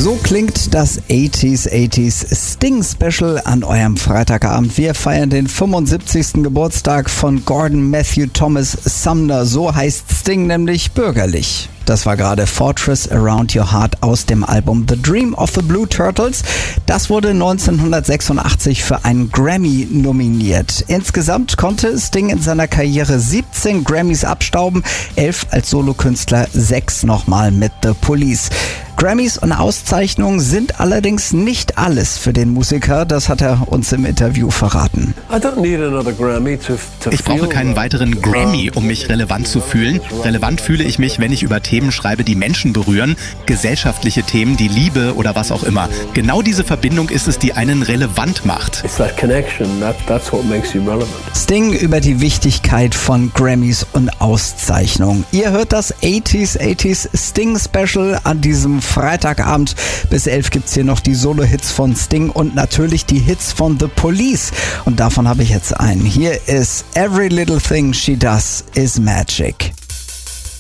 So klingt das 80s Sting Special an eurem Freitagabend. Wir feiern den 75. Geburtstag von Gordon Matthew Thomas Sumner. So heißt Sting nämlich bürgerlich. Das war gerade Fortress Around Your Heart aus dem Album The Dream of the Blue Turtles. Das wurde 1986 für einen Grammy nominiert. Insgesamt konnte Sting in seiner Karriere 17 Grammys abstauben, 11 als Solokünstler, 6 nochmal mit The Police. Grammys und Auszeichnungen sind allerdings nicht alles für den Musiker, das hat er uns im Interview verraten. Ich brauche keinen weiteren Grammy, um mich relevant zu fühlen. Relevant fühle ich mich, wenn ich über Themen schreibe, die Menschen berühren, gesellschaftliche Themen, die Liebe oder was auch immer. Genau diese Verbindung ist es, die einen relevant macht. Sting über die Wichtigkeit von Grammys und Auszeichnungen. Ihr hört das 80s Sting Special an diesem Freitagabend. Bis 11 gibt's hier noch die Solo-Hits von Sting und natürlich die Hits von The Police. Und davon habe ich jetzt einen. Hier ist Every Little Thing She Does Is Magic.